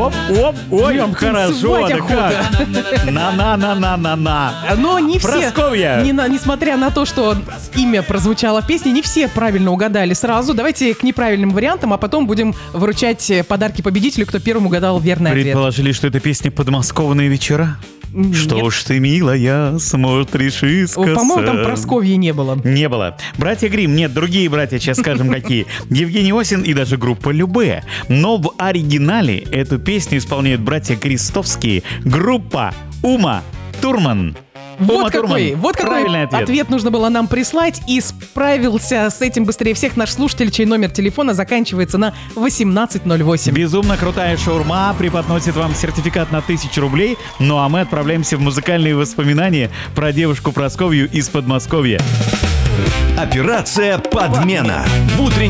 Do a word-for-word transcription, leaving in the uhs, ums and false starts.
Оп, оп, ой, Прям хорошо, танцевать да охота. как? На-на-на-на-на-на. Но не все, Прасковья. не на- несмотря на то, что имя прозвучало в песне, не все правильно угадали сразу. Давайте к неправильным вариантам, а потом будем вручать э, подарки победителю, кто первым угадал верный ответ. Предположили, что это песня «Подмосковные вечера». Что Нет. ж ты, милая, смотришь О, искоса. По-моему, там Прасковьи не было. Не было. Братья Гримм, нет, другие братья, сейчас скажем какие. Евгений Осин и даже группа Любэ. Но в оригинале эту песню исполняют братья Крестовские, группа Ума Турман. Ума Вот какой, Турман. вот какой Правильный ответ. ответ нужно было нам прислать, и справился с этим быстрее всех наш слушатель, чей номер телефона заканчивается на восемнадцать ноль восемь. Безумно крутая шаурма преподносит вам сертификат на тысячу рублей. Ну а мы отправляемся в музыкальные воспоминания про девушку Прасковью из Подмосковья. Операция «Подмена». В утреннем